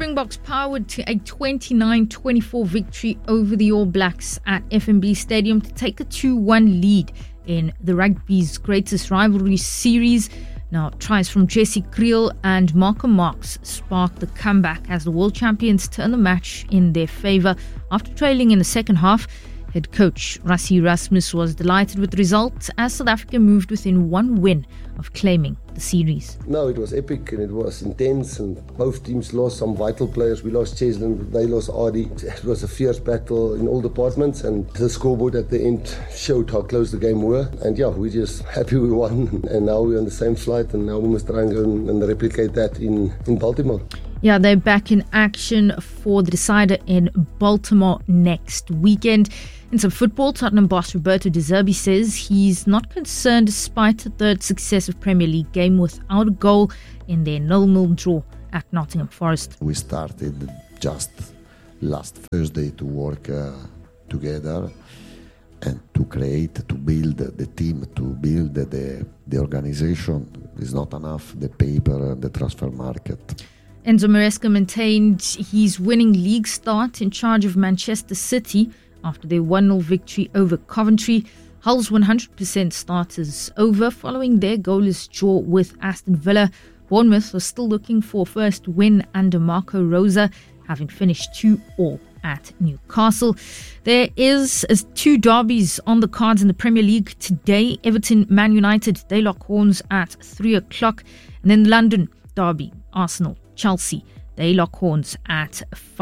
Springboks powered to a 29-24 victory over the All Blacks at FNB Stadium to take a 2-1 lead in the rugby's greatest rivalry series. Now, tries from Jesse Kriel and Marco Marx sparked the comeback as the world champions turned the match in their favour. After trailing in the second half, head coach Rassie Erasmus was delighted with the result as South Africa moved within one win of claiming the series. No, it was epic and it was intense, and both teams lost some vital players. We lost Cheslin, they lost Adi. It was a fierce battle in all departments, and the scoreboard at the end showed how close the game were. And yeah, we're just happy we won, and now we're on the same flight, and now we must try and go and replicate that in Baltimore. Yeah, they're back in action for the decider in Baltimore next weekend. In some football, Tottenham boss Roberto De Zerbi says he's not concerned despite a third successive Premier League game without a goal in their 0-0 draw at Nottingham Forest. We started just last Thursday to work together and to create, to build the team, to build the organization. It's not enough, the paper, the transfer market. Enzo Maresca maintained his winning league start in charge of Manchester City after their 1-0 victory over Coventry. Hull's 100% starters over following their goalless draw with Aston Villa. Bournemouth are still looking for a first win under Marco Rosa, having finished 2-2 at Newcastle. There is 2 derbies on the cards in the Premier League today. Everton, Man United, they lock horns at 3 o'clock. And then London derby, Arsenal, Chelsea, they lock horns at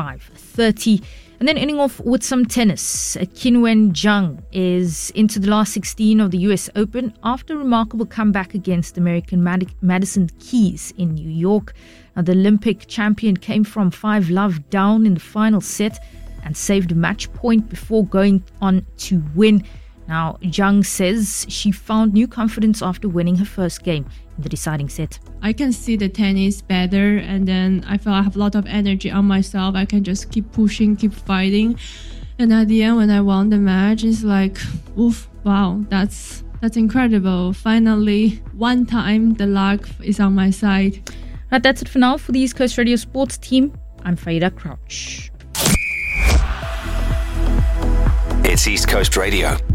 5:30. And then ending off with some tennis. Qinwen Zhang is into the last 16 of the US Open after a remarkable comeback against American Madison Keys in New York. Now, the Olympic champion came from 5-love down in the final set and saved a match point before going on to win. Now, Zhang says she found new confidence after winning her first game in the deciding set. I can see the tennis better, and then I feel I have a lot of energy on myself. I can just keep pushing, keep fighting. And at the end, when I won the match, it's like, oof, wow, that's incredible. Finally, one time the luck is on my side. Right, that's it for now for the East Coast Radio Sports team. I'm Faida Crouch. It's East Coast Radio.